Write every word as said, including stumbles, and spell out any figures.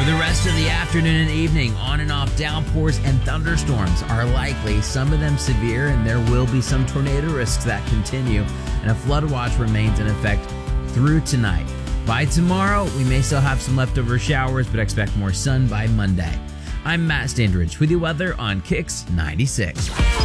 the rest of the afternoon and evening, on and off downpours and thunderstorms are likely, some of them severe, and there will be some tornado risks that continue, and a flood watch remains in effect through tonight. By tomorrow, we may still have some leftover showers, but expect more sun by Monday. I'm Matt Standridge with your weather on Kicks ninety-six.